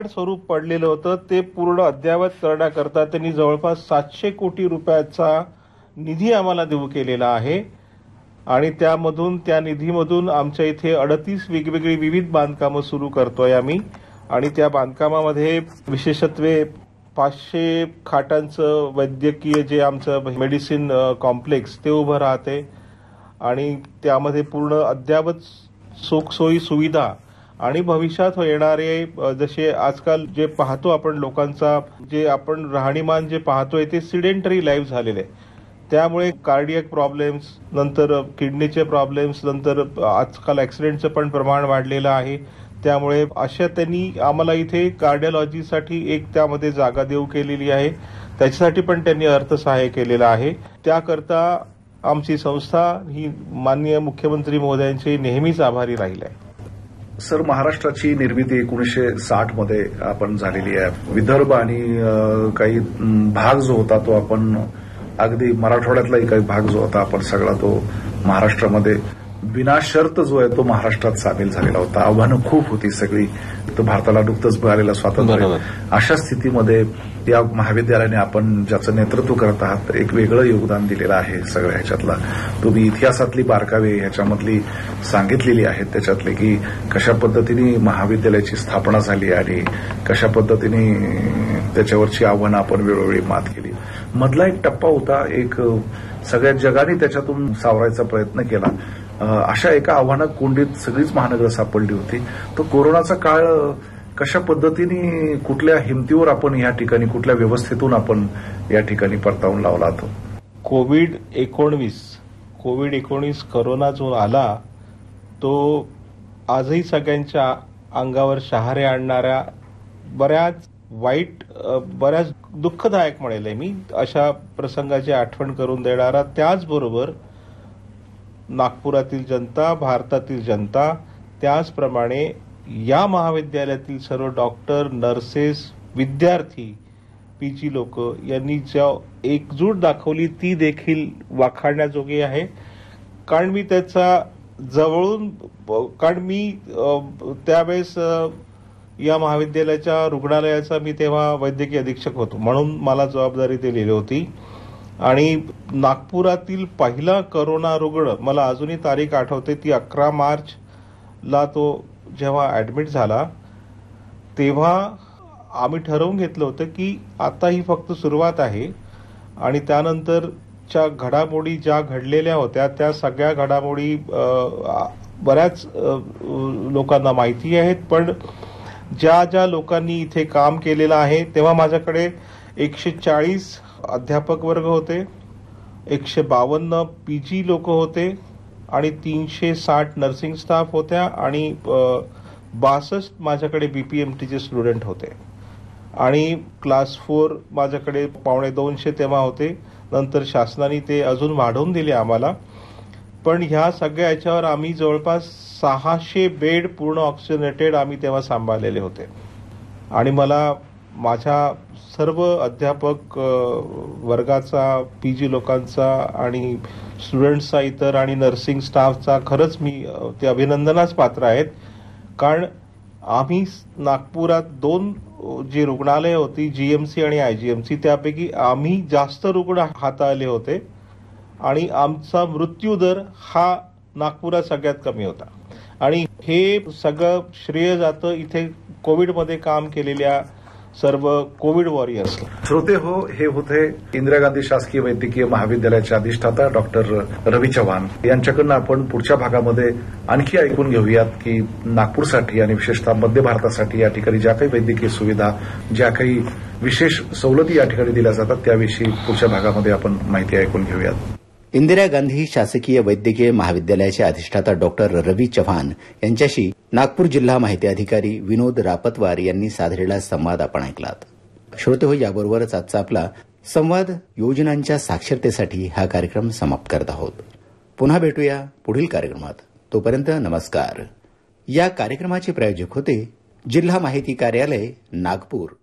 स्वरूप पडलेलं होतं ते पूर्ण अद्ययावत करण्याकरता त्यांनी जवळपास 700 कोटी रुपयाचा निधी आम्हाला देऊ केलेला आहे आणि त्या निधीमधून आमच्या इथे 38 वेगवेगळी विविध बांधकामं सुरू करतोय आम्ही आणि त्या बांधकामामध्ये विशेषत्वे 500 खाटांचं वैद्यकीय जे आमचं मेडिसिन कॉम्प्लेक्स ते उभं राहते आणि त्यामध्ये पूर्ण अद्ययावत सुखसोयी सुविधा आणि भविष्यात येणारे जसे आजकाल जे पाहतो आपण लोकांचा जे आपण राहणीमान जे पाहतोय ते सिडेंटरी लाईफ झालेले आहे. त्यामुळे कार्डियक प्रॉब्लेम्स नंतर किडनीचे प्रॉब्लेम्स नंतर आजकाल ऍक्सिडेंटचं पण प्रमाण वाढलेलं आहे. त्यामुळे अशा त्यांनी आम्हाला इथे कार्डिओलॉजीसाठी एक त्यामध्ये जागा देऊ केलेली आहे. त्याच्यासाठी पण त्यांनी अर्थसहाय्य केलेलं आहे. त्याकरता आमची संस्था ही माननीय मुख्यमंत्री महोदयांची नेहमीच आभारी राहील आहे. सर, महाराष्ट्राची निर्मिती 1960 मध्ये आपण झालेली आहे. विदर्भ आणि काही भाग जो होता तो आपण अगदी मराठवाड्यातलाही काही भाग जो होता आपण सगळा तो महाराष्ट्रामध्ये विनाशर्त जो आहे तो महाराष्ट्रात सामील झालेला होता. आव्हानं खूप होती सगळी. तो भारताला नुकतंच मिळालेलं स्वातंत्र्य. अशा स्थितीमध्ये या महाविद्यालयाने आपण ज्याचं नेतृत्व करत आहात एक वेगळं योगदान दिलेलं आहे. सगळ्या ह्याच्यातला तुम्ही इतिहासातली बारकावे ह्याच्यामधली सांगितलेली आहेत त्याच्यातले की कशा पद्धतीने महाविद्यालयाची स्थापना झाली आणि कशा पद्धतीने त्याच्यावरची आव्हानं आपण वेळोवेळी मात केली. मधला एक टप्पा होता, एक सगळ्या जगाने त्याच्यातून सावरायचा प्रयत्न केला. अशा एका आव्हानात कोंडीत सगळीच महानगरं सापडली होती. तो कोरोनाचा काळ कशा पद्धतीने कुठल्या हिमतीवर आपण या ठिकाणी कुठल्या व्यवस्थेतून आपण या ठिकाणी परतावून लावला तो कोविड-19 कोरोना जो आला तो आजही सगळ्यांच्या अंगावर शहारे आणणाऱ्या बऱ्याच दुःखदायक म्हणेल मी अशा प्रसंगाची आठवण करून देणारा, त्याचबरोबर नागपुरातील जनता, भारतातील जनता, त्याचप्रमाणे या महाविद्यालयातील सर्व डॉक्टर, नर्सेस, विद्यार्थी, पीजी लोक यांनी ज्या एकजूट दाखवली ती देखील वाखाणण्याजोगी आहे. कारण मी त्यावेळेस या महाविद्यालयाच्या रुग्णालयाचा मी तेव्हा वैद्यकीय अधीक्षक होतो म्हणून मला जबाबदारी दिलेली होती आणि नागपुरातील पहिला कोरोना रुग्ण मला अजूनही तारीख आठवते ती 11 मार्चला तो जेव्हा ऍडमिट झाला तेव्हा आम्ही ठरवून घेतलं होतं की आता ही फक्त सुरुवात आहे आणि त्यानंतरच्या घडामोडी ज्या घडलेल्या होत्या त्या सगळ्या घडामोडी बऱ्याच लोकांना माहिती आहेत. पण ज्या लोकांनी इथे काम केलेलं आहे तेव्हा माझ्याकडे 140 अध्यापक वर्ग होते, 152 पीजी लोक होते आणि 360 नर्सिंग स्टाफ होत्या आणि 62 माझ्याकडे बीपीएमटीचे स्टुडंट होते आणि क्लास 4 माझ्याकडे 150 तेव्हा होते. नंतर शासनाने ते अजून वाढवून दिले आम्हाला. पण ह्या सगळ्या याच्यावर आम्ही जवळपास 600 बेड पूर्ण ऑक्सिजनेटेड आम्ही तेव्हा सांभाळलेले होते आणि मला माझ्या सर्व अध्यापक वर्गाचा, पीजी लोकांचा आणि स्टुडंट्सचा इतर आणि नर्सिंग स्टाफचा खरंच मी ते अभिनंदनास पात्र आहेत. कारण आम्ही नागपुरात 2 जी रुग्णालय होती जीएमसी आणि आयजीएमसी त्यापैकी आम्ही जास्त रुग्ण हाताळले होते आणि आमचा मृत्यूदर हा नागपुरात सगळ्यात कमी होता आणि हे सगळं श्रेय जातं इथे कोविडमध्ये काम केलेल्या सर्व कोविड वॉरियर्सला. श्रोते हो, हे होते इंदिरा गांधी शासकीय वैद्यकीय महाविद्यालयाचे अधिष्ठाता डॉक्टर रवी चव्हाण यांच्याकडून. आपण पुढच्या भागामध्ये आणखी ऐकून घेऊयात की नागपूरसाठी आणि विशेषतः मध्य भारतासाठी या ठिकाणी ज्या काही वैद्यकीय सुविधा, ज्या काही विशेष सवलती या ठिकाणी दिल्या जातात त्याविषयी पुढच्या भागामध्ये आपण माहिती ऐकून घेऊयात. इंदिरा गांधी शासकीय वैद्यकीय महाविद्यालयाचे अधिष्ठाता डॉक्टर रवी चव्हाण यांच्याशी नागपूर जिल्हा माहिती अधिकारी विनोद रापतवार यांनी साधलेला संवाद आपण ऐकलात. श्रोते हो, याबरोबरच आजचा आपला संवाद योजनांच्या साक्षरतेसाठी हा कार्यक्रम समाप्त करत आहोत. पुन्हा भेटूया पुढील कार्यक्रमात. तोपर्यंत नमस्कार. या कार्यक्रमाचे प्रायोजक होते जिल्हा माहिती कार्यालय नागपूर.